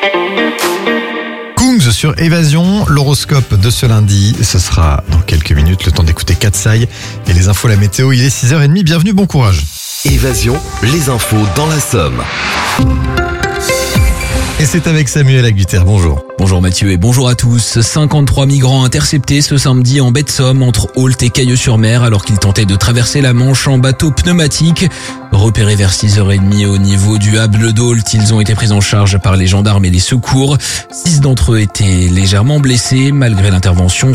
Kungs sur Évasion, l'horoscope de ce lundi, ce sera dans quelques minutes, le temps d'écouter Katsai et les infos, la météo, il est 6h30, bienvenue, bon courage. Évasion, les infos dans la Somme. Et c'est avec Samuel Aguiter, bonjour. Bonjour Mathieu et bonjour à tous. 53 migrants interceptés ce samedi en baie de Somme entre Ault et Cailleux-sur-Mer alors qu'ils tentaient de traverser la Manche en bateau pneumatique. Repérés vers 6h30 au niveau du Hable d'Ault, ils ont été pris en charge par les gendarmes et les secours. 6 d'entre eux étaient légèrement blessés. Malgré l'intervention,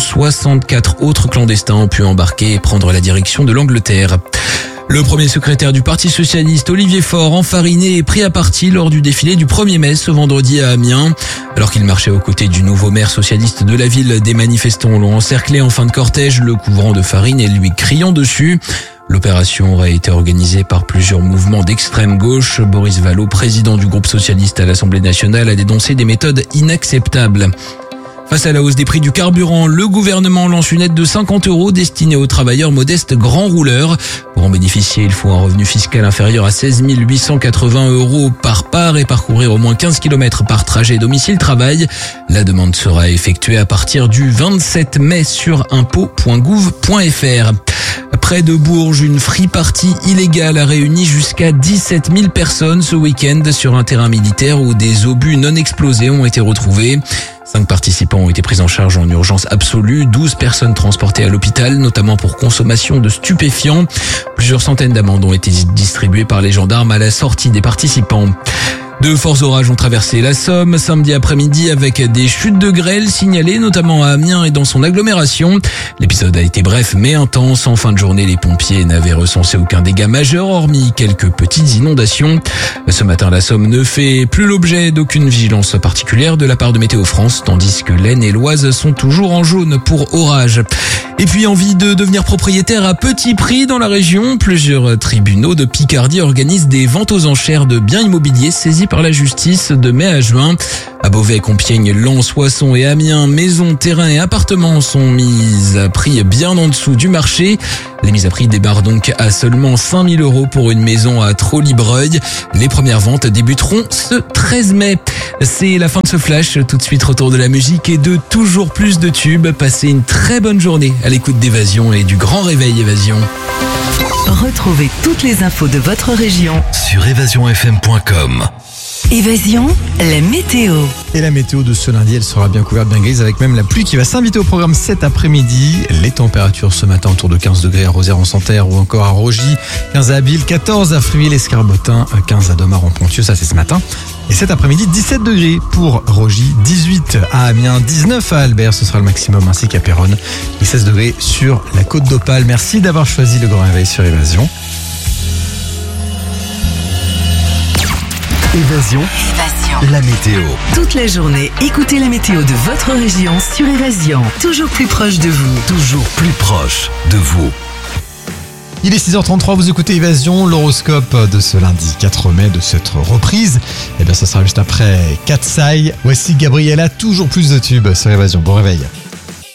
64 autres clandestins ont pu embarquer et prendre la direction de l'Angleterre. Le premier secrétaire du Parti Socialiste, Olivier Faure, enfariné et pris à partie lors du défilé du 1er mai ce vendredi à Amiens. Alors qu'il marchait aux côtés du nouveau maire socialiste de la ville, des manifestants l'ont encerclé en fin de cortège, le couvrant de farine et lui criant dessus. L'opération aurait été organisée par plusieurs mouvements d'extrême gauche. Boris Vallaud, président du groupe socialiste à l'Assemblée nationale, a dénoncé des méthodes inacceptables. Face à la hausse des prix du carburant, le gouvernement lance une aide de 50 € destinée aux travailleurs modestes grands rouleurs. Pour en bénéficier, il faut un revenu fiscal inférieur à 16 880 € par part et parcourir au moins 15 km par trajet domicile-travail. La demande sera effectuée à partir du 27 mai sur impôts.gouv.fr. Près de Bourges, une free party illégale a réuni jusqu'à 17 000 personnes ce week-end sur un terrain militaire où des obus non explosés ont été retrouvés. 5 participants ont été pris en charge en urgence absolue, 12 personnes transportées à l'hôpital, notamment pour consommation de stupéfiants. Plusieurs centaines d'amendes ont été distribuées par les gendarmes à la sortie des participants. De forts orages ont traversé la Somme samedi après-midi avec des chutes de grêle signalées notamment à Amiens et dans son agglomération. L'épisode a été bref mais intense. En fin de journée, les pompiers n'avaient recensé aucun dégât majeur hormis quelques petites inondations. Ce matin, la Somme ne fait plus l'objet d'aucune vigilance particulière de la part de Météo France, tandis que l'Aisne et l'Oise sont toujours en jaune pour orage. Et puis envie de devenir propriétaire à petit prix dans la région, plusieurs tribunaux de Picardie organisent des ventes aux enchères de biens immobiliers saisis par la justice de mai à juin. À Beauvais, Compiègne, Lens, Soissons et Amiens, maisons, terrains et appartements sont mises à prix bien en dessous du marché. Les mises à prix débarrent donc à seulement 5 000 € pour une maison à Trolly-Breuil. Les premières ventes débuteront ce 13 mai. C'est la fin de ce flash. Tout de suite, retour de la musique et de toujours plus de tubes. Passez une très bonne journée à l'écoute d'Évasion et du Grand Réveil Évasion. Retrouvez toutes les infos de votre région Sur évasionfm.com. Évasion, la météo. Et la météo de ce lundi, elle sera bien couverte, bien grise, avec même la pluie qui va s'inviter au programme cet après-midi. Les températures ce matin autour de 15 degrés à Rosières-en-Santerre ou encore à Rogy, 15 à Abbeville, 14 à Fruy-les-Escarbotin, 15 à Domar-en-Ponthieu, ça c'est ce matin. Et cet après-midi, 17 degrés pour Rogy, 18 à Amiens, 19 à Albert, ce sera le maximum, ainsi qu'à Péronne, et 16 degrés sur la côte d'Opale. Merci d'avoir choisi le Grand Réveil sur Évasion. Évasion, la météo. Toute la journée, écoutez la météo de votre région sur Évasion. Toujours plus proche de vous. Toujours plus proche de vous. Il est 6h33, vous écoutez Évasion, l'horoscope de ce lundi 4 mai, de cette reprise. Et bien, ça sera juste après Katsai. Voici Gabriella, toujours plus de tubes sur Évasion. Bon réveil.